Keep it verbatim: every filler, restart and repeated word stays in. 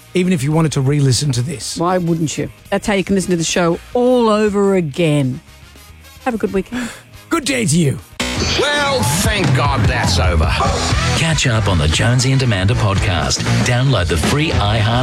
even if you wanted to re-listen to this. Why wouldn't you? That's how you can listen to the show all over again. Have a good weekend. Good day to you. Well, thank God that's over. Catch up on the Jonesy and Amanda podcast. Download the free iHeart